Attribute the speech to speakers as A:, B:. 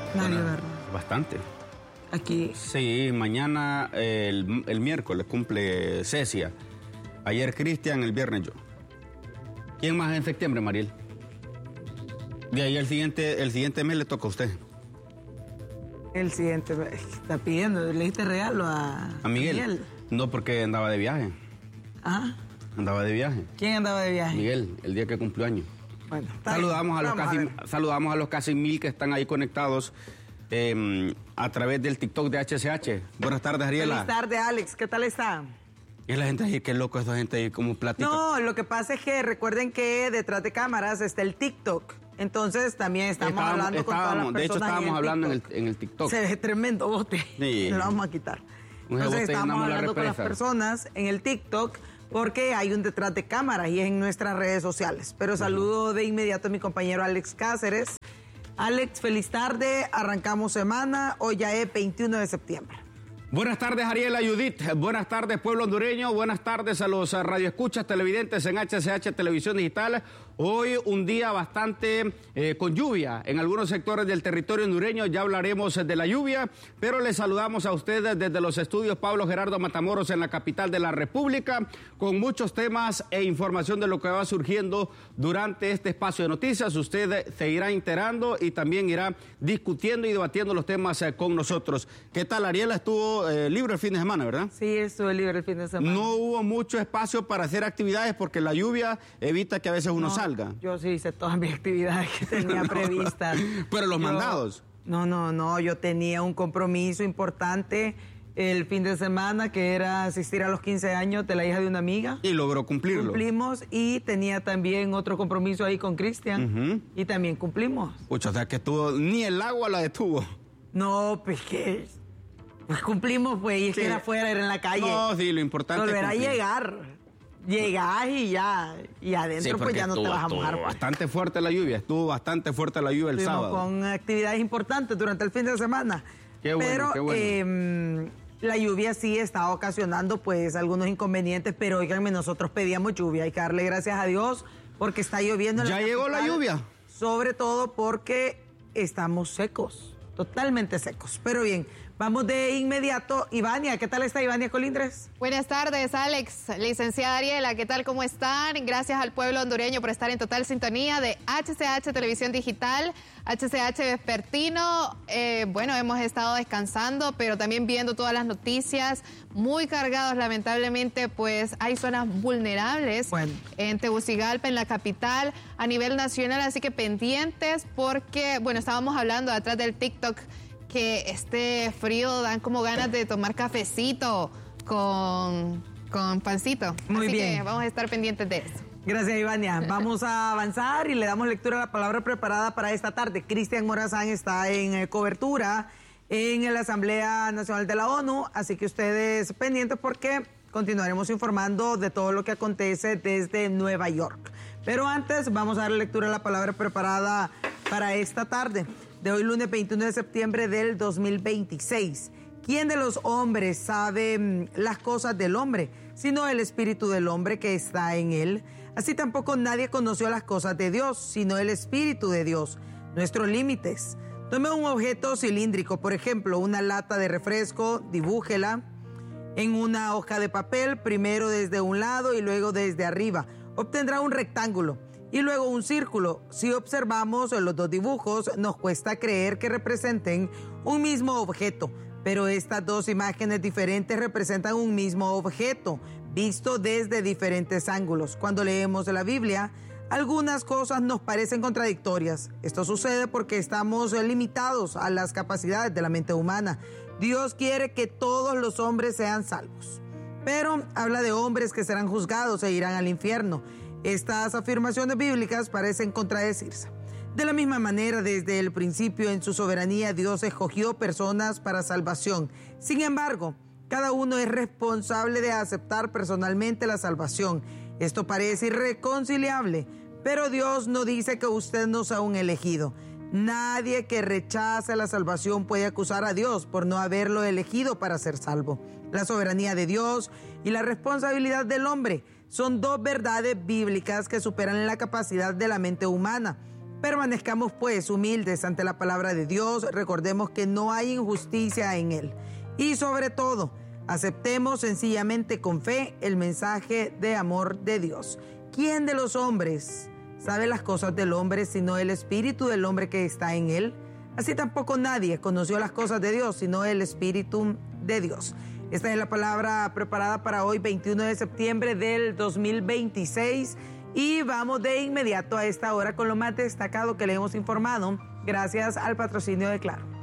A: Mario Guerra.
B: Bastante.
A: Aquí.
B: Sí, mañana, el miércoles, cumple Cecia. Ayer Cristian, el viernes yo. ¿Quién más en septiembre, Mariel? De ahí el siguiente mes le toca a usted.
A: El siguiente está pidiendo, ¿le diste regalo a
B: Miguel? No, porque andaba de viaje.
A: ¿Ah?
B: Andaba de viaje.
A: ¿Quién andaba de viaje?
B: Miguel, el día que cumplió años.
A: Bueno,
B: saludamos a los casi 1000 que están ahí conectados a través del TikTok de HCH. Buenas tardes, Ariela.
A: Buenas tardes, Alex. ¿Qué tal está?
B: Y la gente ahí, qué loco esa gente ahí, como plática.
A: No, lo que pasa es que recuerden que detrás de cámaras está el TikTok. Entonces también estamos hablando con todas las personas.
B: De hecho, estábamos hablando en el TikTok.
A: Se ve tremendo bote. Sí. Lo vamos a quitar. Entonces estábamos hablando con las personas en el TikTok porque hay un detrás de cámaras y es en nuestras redes sociales. Pero saludo de inmediato a mi compañero Alex Cáceres. Alex, feliz tarde. Arrancamos semana. Hoy ya es 21 de septiembre.
B: Buenas tardes, Ariela, Judith. Buenas tardes, pueblo hondureño. Buenas tardes a los radioescuchas televidentes en HCH Televisión Digital. Hoy un día bastante con lluvia en algunos sectores del territorio hondureño. Ya hablaremos de la lluvia, pero les saludamos a ustedes desde los estudios Pablo Gerardo Matamoros en la capital de la República, con muchos temas e información de lo que va surgiendo durante este espacio de noticias. Usted se irá enterando y también irá discutiendo y debatiendo los temas con nosotros. ¿Qué tal, Ariela? Estuvo libre el fin de semana, ¿verdad?
A: Sí, estuve libre el fin de semana.
B: No hubo mucho espacio para hacer actividades porque la lluvia evita que a veces uno salga.
A: Yo sí hice todas mis actividades que tenía previstas.
B: Pero los mandados.
A: No, yo tenía un compromiso importante el fin de semana que era asistir a los 15 años de la hija de una amiga.
B: Y logró cumplirlo.
A: Cumplimos y tenía también otro compromiso ahí con Cristian y también cumplimos.
B: Pucha, o sea que estuvo, ni el agua la detuvo.
A: No, pues que... Pues cumplimos, pues, y es que era afuera, era en la calle.
B: No, sí, lo importante
A: volver a llegar. Llegás y ya, y adentro pues ya no te vas a mojar. Pues.
B: Bastante fuerte la lluvia, estuvo bastante fuerte la lluvia el sábado.
A: Con actividades importantes durante el fin de semana.
B: Qué bueno,
A: pero,
B: qué bueno.
A: La lluvia sí está ocasionando pues algunos inconvenientes, pero óiganme, nosotros pedíamos lluvia, hay que darle gracias a Dios porque está lloviendo en la capital.
B: ¿Ya llegó la lluvia?
A: Sobre todo porque estamos secos. Totalmente secos. Pero bien, vamos de inmediato. Ivania, ¿qué tal está Ivania Colindres?
C: Buenas tardes, Alex. Licenciada Ariela, ¿qué tal? ¿Cómo están? Gracias al pueblo hondureño por estar en total sintonía de HCH Televisión Digital, HCH Vespertino. Bueno, hemos estado descansando, pero también viendo todas las noticias, muy cargados lamentablemente, pues hay zonas vulnerables en Tegucigalpa, en la capital, a nivel nacional, así que pendientes porque, bueno, estábamos hablando atrás del TikTok que este frío dan como ganas de tomar cafecito con pancito.
A: Muy
C: así
A: bien.
C: Que vamos a estar pendientes de eso.
A: Gracias, Ivania. Vamos a avanzar y le damos lectura a la palabra preparada para esta tarde. Cristian Morazán está en cobertura en la Asamblea Nacional de la ONU, así que ustedes pendientes porque continuaremos informando de todo lo que acontece desde Nueva York. Pero antes vamos a dar lectura a la palabra preparada para esta tarde de hoy, lunes 21 de septiembre del 2026. ¿Quién de los hombres sabe las cosas del hombre, sino el espíritu del hombre que está en él? Así tampoco nadie conoció las cosas de Dios, sino el espíritu de Dios. Nuestros límites. Tome un objeto cilíndrico, por ejemplo, una lata de refresco, dibújela en una hoja de papel, primero desde un lado y luego desde arriba. Obtendrá un rectángulo y luego un círculo. Si observamos los dos dibujos, nos cuesta creer que representen un mismo objeto, pero estas dos imágenes diferentes representan un mismo objeto, visto desde diferentes ángulos. Cuando leemos la Biblia, algunas cosas nos parecen contradictorias. Esto sucede porque estamos limitados a las capacidades de la mente humana. Dios quiere que todos los hombres sean salvos, pero habla de hombres que serán juzgados e irán al infierno. Estas afirmaciones bíblicas parecen contradecirse. De la misma manera, desde el principio, en su soberanía, Dios escogió personas para salvación. Sin embargo, cada uno es responsable de aceptar personalmente la salvación. Esto parece irreconciliable, pero Dios no dice que usted no sea un elegido. Nadie que rechace la salvación puede acusar a Dios por no haberlo elegido para ser salvo. La soberanía de Dios y la responsabilidad del hombre son dos verdades bíblicas que superan la capacidad de la mente humana. Permanezcamos pues humildes ante la palabra de Dios, recordemos que no hay injusticia en Él. Y sobre todo, aceptemos sencillamente con fe el mensaje de amor de Dios. ¿Quién de los hombres sabe las cosas del hombre sino el espíritu del hombre que está en él? Así tampoco nadie conoció las cosas de Dios sino el espíritu de Dios. Esta es la palabra preparada para hoy, 21 de septiembre del 2026. Y vamos de inmediato a esta hora con lo más destacado que le hemos informado, gracias al patrocinio de Claro.